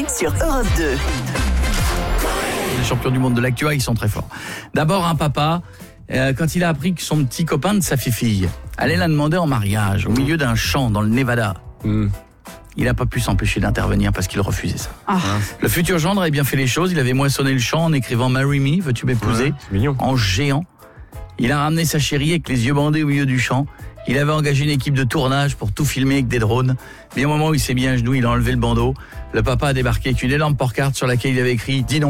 sur Europe 2. Les champions du monde de l'actu, ils sont très forts. D'abord, un papa, quand il a appris que son petit copain de sa fille allait la demander en mariage au milieu d'un champ dans le Nevada, il n'a pas pu s'empêcher d'intervenir parce qu'il refusait ça. Le futur gendre avait bien fait les choses. Il avait moissonné le champ en écrivant « Marry me, veux-tu m'épouser ?» en géant. Il a ramené sa chérie avec les yeux bandés au milieu du champ. Il avait engagé une équipe de tournage pour tout filmer avec des drones. Mais au moment où il s'est mis à genoux, il a enlevé le bandeau. Le papa a débarqué avec une énorme pancarte sur laquelle il avait écrit « Dis non ».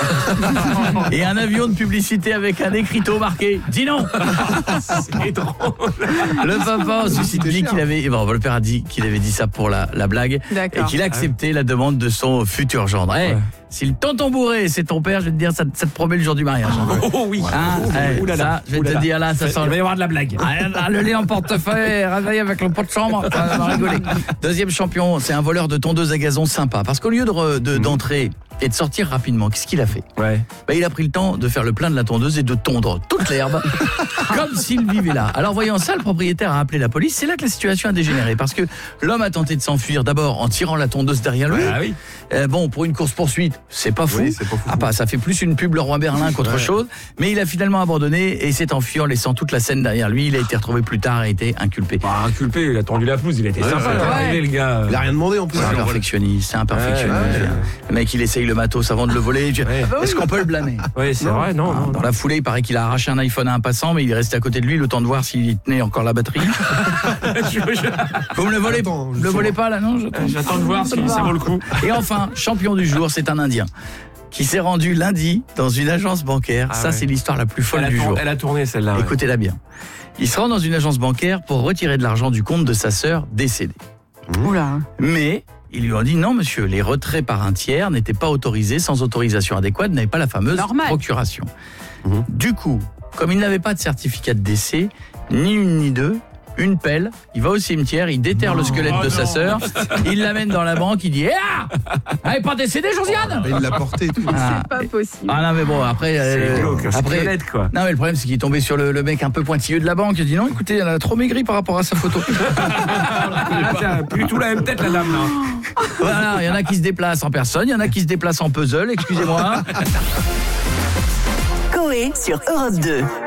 Et un avion de publicité avec un écriteau marqué « Dis non ». C'est drôle. Le papa a ensuite dit qu'il avait... le père a dit qu'il avait dit ça pour la blague. D'accord. Et qu'il acceptait la demande de son futur gendre. Si le tonton bourré, c'est ton père, je vais te dire, ça te promet le jour du mariage. Oh oui. Ça, je vais te dire là, ça sent... Il va y avoir de la blague. Le lait en portefeuille, réveillé avec le pot de chambre, on va rigoler. Deuxième champion, c'est un voleur de tondeuse à gazon sympa. Parce qu'au lieu d'entrer et de sortir rapidement, qu'est-ce qu'il a fait ? Il a pris le temps de faire le plein de la tondeuse et de tondre toute l'herbe, comme s'il vivait là. Alors voyant ça, le propriétaire a appelé la police. C'est là que la situation a dégénéré. Parce que l'homme a tenté de s'enfuir d'abord en tirant la tondeuse derrière lui. Pour une course-poursuite, c'est pas fou. Ça fait plus une pub Leroy Merlin qu'autre chose. Mais il a finalement abandonné et s'est enfui en laissant toute la scène derrière lui. Il a été retrouvé plus tard et a été inculpé. Inculpé, il a tendu la pelouse, il a été sympa. Le gars. Il a rien demandé en plus. C'est un perfectionniste. Le mec, il essaye le matos avant de le voler. Est-ce qu'on peut le blâmer ? Oui, c'est vrai, non. Dans la foulée, il paraît qu'il a arraché un iPhone à un passant, mais il est resté à côté de lui le temps de voir s'il tenait encore la batterie. Vous me le volez, volez pas là, non ? J'attends de voir si ça vaut le coup. Et enfin, champion du jour, c'est un Indien qui s'est rendu lundi dans une agence bancaire. C'est l'histoire la plus folle du jour. Elle a tourné celle-là. Écoutez-la bien. Il se rend dans une agence bancaire pour retirer de l'argent du compte de sa sœur décédée. Oula. Mais ils lui ont dit non monsieur, les retraits par un tiers n'étaient pas autorisés sans autorisation adéquate, n'avaient pas la fameuse procuration. Du coup, comme il n'avait pas de certificat de décès, ni une ni deux, une pelle, il va au cimetière, il déterre le squelette de sa sœur, il l'amène dans la banque, il dit elle n'est pas décédée Josiane ? Il l'a porté tout. C'est pas possible. Non mais bon, après squelette, quoi. Non mais le problème c'est qu'il est tombé sur le mec un peu pointilleux de la banque, il dit non écoutez, elle a trop maigri par rapport à sa photo. Plus du tout la même tête la dame là. Voilà, il y en a qui se déplacent en personne, il y en a qui se déplacent en puzzle, excusez-moi. Coé sur Europe 2.